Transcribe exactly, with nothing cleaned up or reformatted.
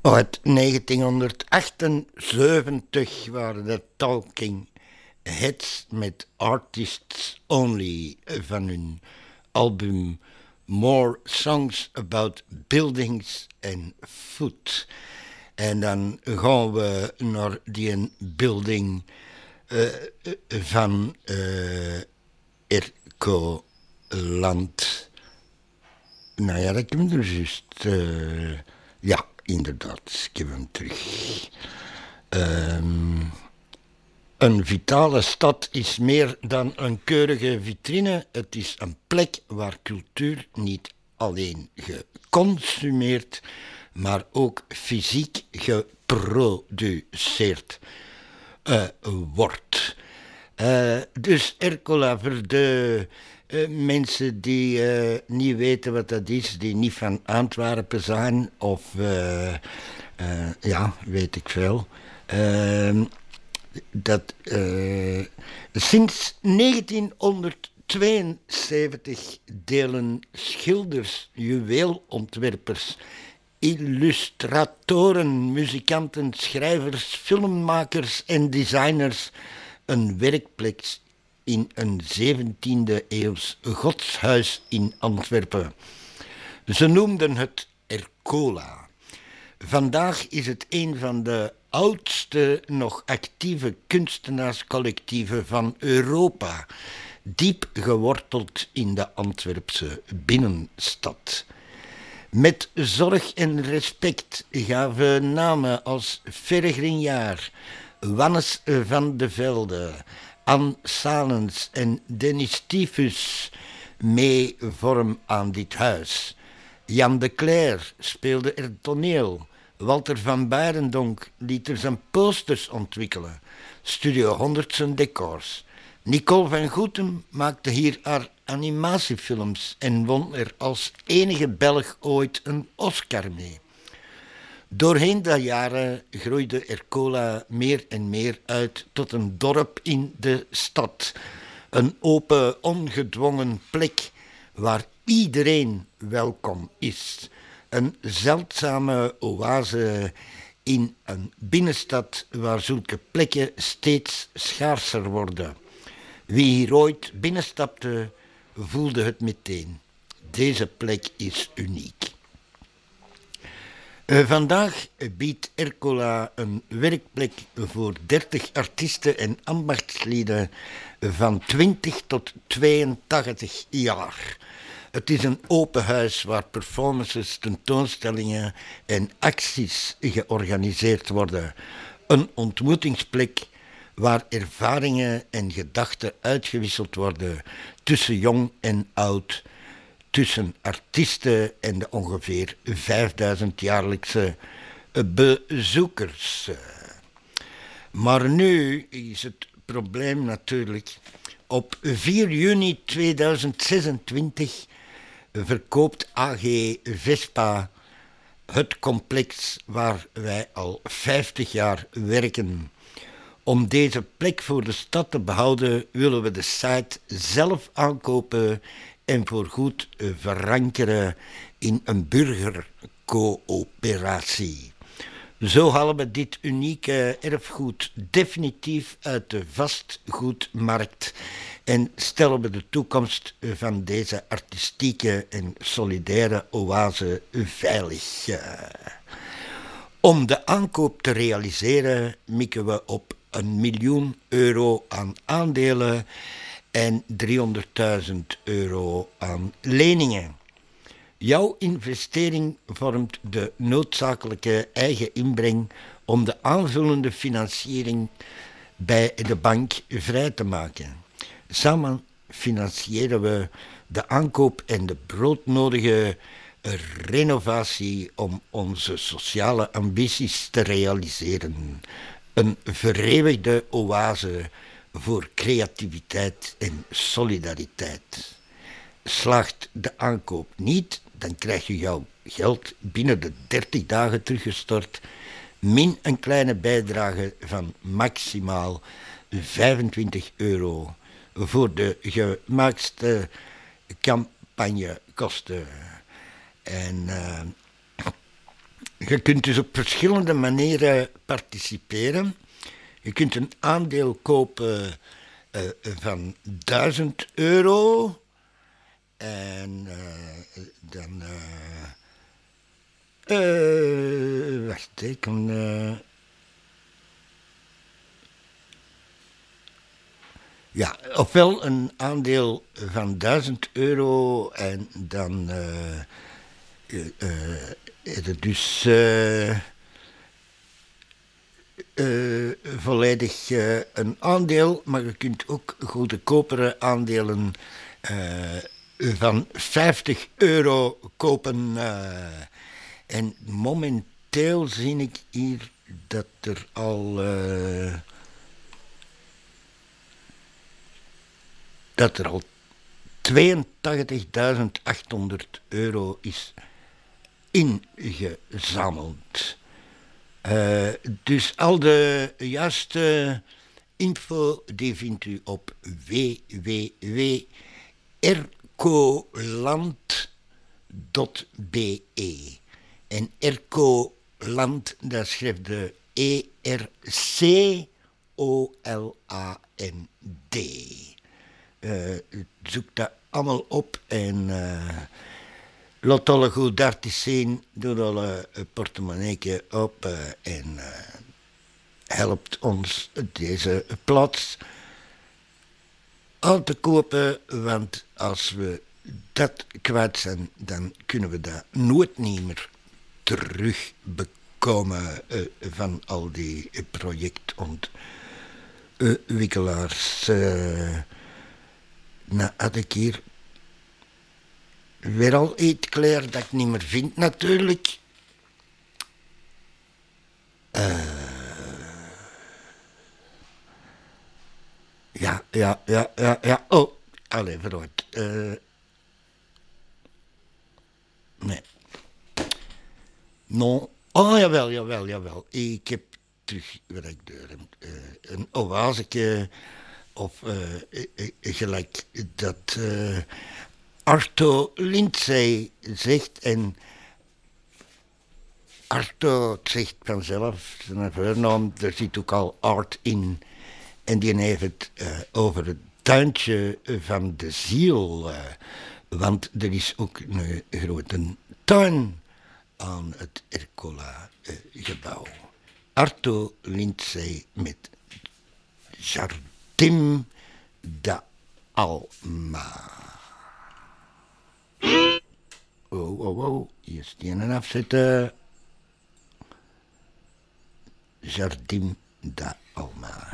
Uit negentienhonderdachtenzeventig waren de Talking Heads met Artists Only van hun album More Songs About Buildings and Food. En dan gaan we naar die building uh, van uh, Erco Land. Nou ja, dat komt er juist. Uh, ja, inderdaad, ik heb hem terug. Um, een vitale stad is meer dan een keurige vitrine. Het is een plek waar cultuur niet alleen geconsumeerd, maar ook fysiek geproduceerd uh, wordt. Uh, dus Ercola, voor de uh, mensen die uh, niet weten wat dat is, die niet van Antwerpen zijn, of uh, uh, ja, weet ik veel. Uh, dat uh, sinds negentienhonderdtweeënzeventig delen schilders, juweelontwerpers, illustratoren, muzikanten, schrijvers, filmmakers en designers een werkplek in een zeventiende eeuws godshuis in Antwerpen. Ze noemden het Ercola. Vandaag is het een van de oudste nog actieve kunstenaarscollectieven van Europa, diep geworteld in de Antwerpse binnenstad. Met zorg en respect gaven namen als Ferre Grignard, Wannes van de Velde, Anne Salens en Dennis Typhus mee vorm aan dit huis. Jan de Cler speelde er toneel. Walter van Beirendonck liet er zijn posters ontwikkelen. Studio honderd zijn decors. Nicole van Goetem maakte hier haar animatiefilms en won er als enige Belg ooit een Oscar mee. Doorheen de jaren groeide Ercola meer en meer uit tot een dorp in de stad. Een open, ongedwongen plek waar iedereen welkom is. Een zeldzame oase in een binnenstad waar zulke plekken steeds schaarser worden. Wie hier ooit binnenstapte, voelde het meteen. Deze plek is uniek. Uh, vandaag biedt Ercola een werkplek voor dertig artiesten en ambachtslieden van twintig tot tweeëntachtig jaar. Het is een open huis waar performances, tentoonstellingen en acties georganiseerd worden. Een ontmoetingsplek waar ervaringen en gedachten uitgewisseld worden tussen jong en oud, tussen artiesten en de ongeveer vijfduizend jaarlijkse bezoekers. Maar nu is het probleem natuurlijk, op vier juni tweeduizend zesentwintig verkoopt A G Vespa het complex waar wij al vijftig jaar werken. Om deze plek voor de stad te behouden willen we de site zelf aankopen en voorgoed verankeren in een burgercoöperatie. Zo halen we dit unieke erfgoed definitief uit de vastgoedmarkt en stellen we de toekomst van deze artistieke en solidaire oase veilig. Om de aankoop te realiseren mikken we op een miljoen euro aan aandelen en driehonderdduizend euro aan leningen. Jouw investering vormt de noodzakelijke eigen inbreng om de aanvullende financiering bij de bank vrij te maken. Samen financieren we de aankoop en de broodnodige renovatie om onze sociale ambities te realiseren. Een vereeuwigde oase voor creativiteit en solidariteit. Slaagt de aankoop niet, dan krijg je jouw geld binnen de dertig dagen teruggestort, min een kleine bijdrage van maximaal vijfentwintig euro voor de gemaakte campagnekosten. En uh, je kunt dus op verschillende manieren participeren. Je kunt een aandeel kopen uh, van duizend euro. En uh, dan... Uh, uh, wacht, ik kan... Uh, ja, ofwel een aandeel van duizend euro en dan... Uh, uh, uh, dus... Uh, Uh, volledig uh, een aandeel, maar je kunt ook goedkopere aandelen uh, van vijftig euro kopen. Uh, en momenteel zie ik hier dat er al uh, dat er al tweeëntachtigduizend achthonderd euro is ingezameld. Uh, dus al de juiste info die vindt u op w w w punt ercoland punt b e. En Ercoland, daar schrijft de E R C O L A N D. Uh, zoek dat allemaal op en... Uh, laat alle goed darties zien, doe alle portemonneetje op uh, en uh, helpt ons deze plaats aan te kopen, want als we dat kwijt zijn, dan kunnen we dat nooit niet meer terugbekomen uh, van al die projectontwikkelaars. Uh, nou had ik hier weer al iets klaar dat ik niet meer vind, natuurlijk. Uh, ja, ja, ja, ja, ja. Oh, allee, vooruit. Uh, nee. Non. Oh, jawel, jawel, jawel. Ik heb terug wat ik door heb. Uh, een oaseke of uh, uh, gelijk dat... Uh, Arto Lindsay zegt, en Arto zegt vanzelf, zijn voornaam, er zit ook al art in. En die heeft het uh, over het tuintje van de ziel. Uh, want er is ook een grote tuin aan het Ercola-gebouw. Uh, Arto Lindsay met Jardim da Alma. Oh, oh, oh, eerst die en afzetten. Jardim da Alma.